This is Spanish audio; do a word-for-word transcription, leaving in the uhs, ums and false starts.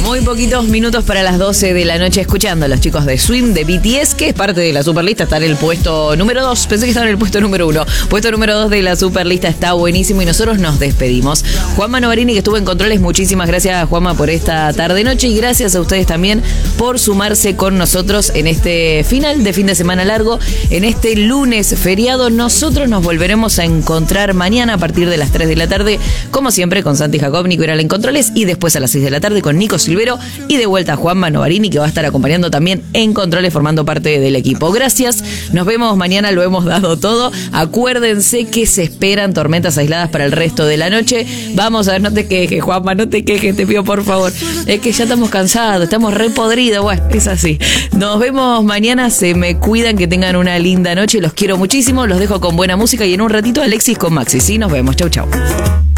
Muy poquitos minutos para las doce de la noche escuchando a los chicos de Swim de B T S, que es parte de la Superlista, está en el puesto número dos. Pensé que estaba en el puesto número uno. Puesto número dos de la Superlista, está buenísimo y nosotros nos despedimos. Juanma Novarini, que estuvo en controles, muchísimas gracias, Juanma, por esta tarde-noche y gracias a ustedes también por sumarse con nosotros en este final de fin de semana largo, en este lunes feriado. Nosotros nos volveremos a encontrar mañana a partir de las tres de la tarde, como siempre, con Santi Jacob, Nico Iral en controles, y después a las seis de la tarde con Nico Silvero y de vuelta a Juanma Novarini, que va a estar acompañando también en controles, formando parte del equipo. Gracias, nos vemos mañana, lo hemos dado todo. Acuérdense que se esperan tormentas aisladas para el resto de la noche. Vamos a ver, no te quejes, Juanma, no te quejes, te pido por favor. Es que ya estamos cansados, estamos repodridos, bueno, es así. Nos vemos mañana, se me cuidan, que tengan una linda noche, los quiero muchísimo, los dejo con buena música y en un ratito Alexis con Maxi, ¿sí? Nos vemos, chau chau.